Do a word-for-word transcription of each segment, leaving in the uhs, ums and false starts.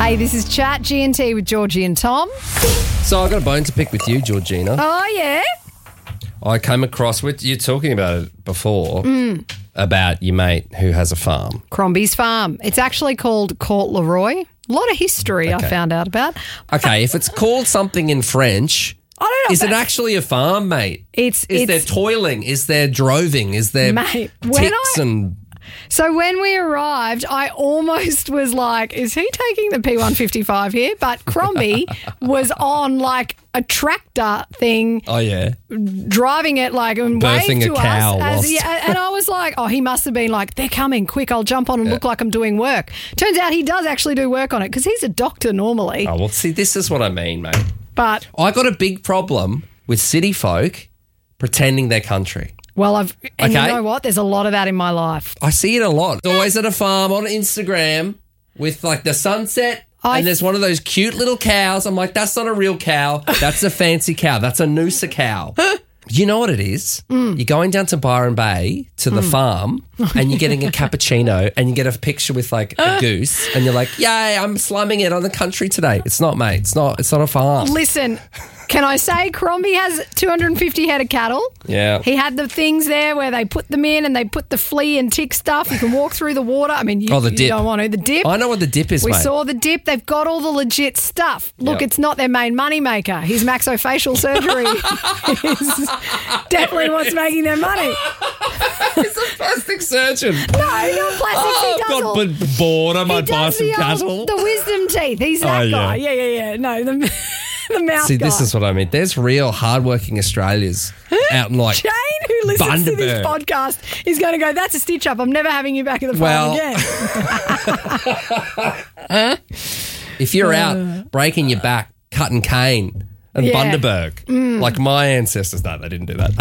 Hey, this is Chat G and T with Georgie and Tom. So I've got a bone to pick with you, Georgina. Oh, yeah? I came across with you talking about it before Mm. about your mate who has a farm. Crombie's Farm. It's actually called Court Leroy. A lot of history I Okay. found out about. Okay, if it's called something in French, I don't know. is if it that's- actually a farm, mate? It's Is it's there toiling? Is there droving? Is there Mate, when ticks I- and... So when we arrived, I almost was like, is he taking the P one fifty-five here? But Crombie was on like a tractor thing, Oh, yeah. driving it like and Birthing waved a to cow us. As, whilst- yeah, and I was like, oh, he must have been like, they're coming, quick, I'll jump on and look like I'm doing work. Turns out he does actually do work on it because he's a doctor normally. Oh, well, see, this is what I mean, mate. But, I got a big problem with city folk pretending they're country. well, I've, and Okay. you know what? There's a lot of that in my life. I see it a lot. Always at a farm on Instagram with like the sunset. I- and there's one of those cute little cows. I'm like, that's not a real cow. That's a fancy cow. That's a Noosa cow. You know what it is? Mm. You're going down to Byron Bay to the farm and you're getting a cappuccino and you get a picture with like a goose and you're like, yay, I'm slumming it on the country today. It's not, mate. It's not. It's not a farm. Listen, can I say Crombie has two hundred fifty head of cattle? Yeah. He had the things there where they put them in and they put the flea and tick stuff. You can walk through the water. I mean, you, Oh, the you dip. don't want to. The dip. I know what the dip is, We mate. saw the dip. They've got all the legit stuff. Look, Yep. it's not their main moneymaker. His maxofacial surgery is definitely what's making their money. He's a plastic surgeon. No, not plastics. Oh, he does all, I've got bored. I he might buy does some the, cattle. old, the wisdom teeth. He's that Oh, yeah. guy. Yeah, yeah, yeah. No, the, the mouth See, guy. this is what I mean. There's real hardworking Australians out in like Jane, who listens to this Bundaberg. podcast, is going to go, that's a stitch up. I'm never having you back at the farm Well- again. if you're out breaking your back, cutting cane and Yeah. Bundaberg, like my ancestors. No, they didn't do that.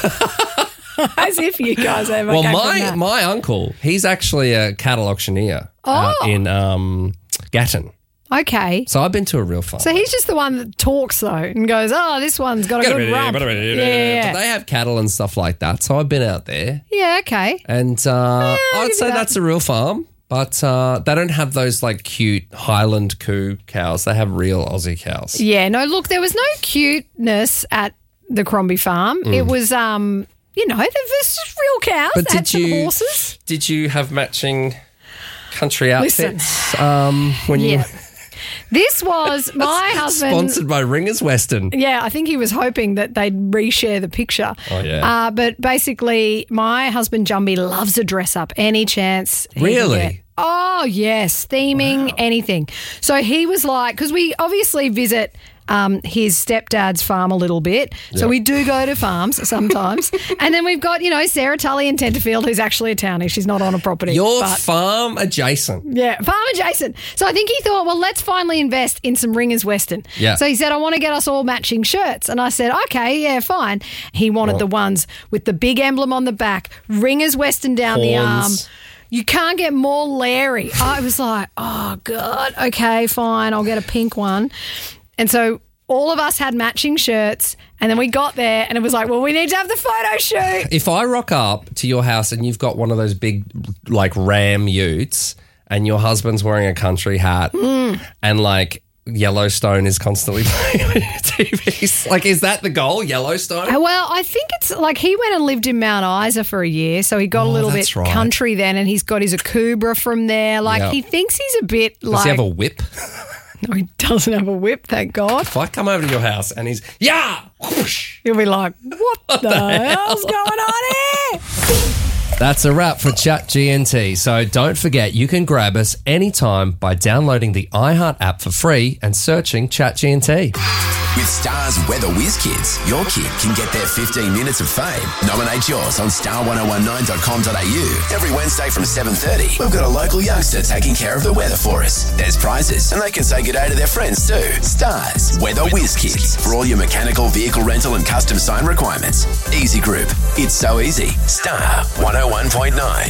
Um, As if you guys ever well, came from my that. my uncle, he's actually a cattle auctioneer out Oh. in um, Gatton. Okay. So I've been to a real farm. So he's just the one that talks, though, and goes, oh, this one's got a good rump. Yeah, yeah, But yeah. they have cattle and stuff like that. So I've been out there. Yeah, okay. And uh, I'll I'd give say you that. that's a real farm, but uh, they don't have those like cute Highland coo cows. They have real Aussie cows. Yeah, no, look, there was no cuteness at the Crombie farm. Mm. It was, um, you know, there was just real cows. But They had did some you horses. did you have matching country Listen. outfits um, when Yeah. you This was my husband. sponsored by Ringers Western? Yeah, I think he was hoping that they'd reshare the picture. Oh, yeah. Uh, but basically, my husband Jumby loves a dress up any chance. he can Really? get. Oh, yes. Theming, anything. So he was like, because we obviously visit um, his stepdad's farm a little bit. So Yeah. we do go to farms sometimes. And then we've got, you know, Sarah Tully in Tenterfield, who's actually a townie. She's not on a property. Your but- farm adjacent. Yeah, Farmer Jason. So I think he thought, well, let's finally invest in some Ringers Western. Yeah. So he said, I want to get us all matching shirts. And I said, okay, yeah, fine. He wanted the ones with the big emblem on the back, Ringers Western down the arm. Horns. You can't get more Larry. I was like, oh, God, okay, fine, I'll get a pink one. And so all of us had matching shirts, and then we got there, and it was like, well, we need to have the photo shoot. If I rock up to your house and you've got one of those big like Ram utes and your husband's wearing a country hat Mm. and like Yellowstone is constantly playing on your T V, like is that the goal, Yellowstone? Uh, Well, I think it's like he went and lived in Mount Isa for a year, so he got a Oh, little that's bit right. country then, and he's got his Akubra from there. Like Yeah. he thinks he's a bit Does like. he have a whip? No, he doesn't have a whip, thank God. If I come over to your house and he's, yeah, whoosh. He'll be like, what, the, hell's going on here? That's a wrap for Chat G N T. So don't forget, you can grab us anytime by downloading the iHeart app for free and searching Chat G N T. With Star's Weather Whiz Kids, your kid can get their fifteen minutes of fame. Nominate yours on star ten nineteen dot com dot a u. Every Wednesday from seven thirty, we've got a local youngster taking care of the weather for us. There's prizes, and they can say good day to their friends too. Star's Weather Whiz Kids, for all your mechanical, vehicle rental and custom sign requirements. Easy Group. It's so easy. Star one oh one point nine.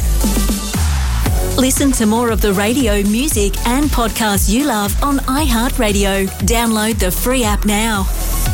Listen to more of the radio, music and podcasts you love on iHeartRadio. Download the free app now.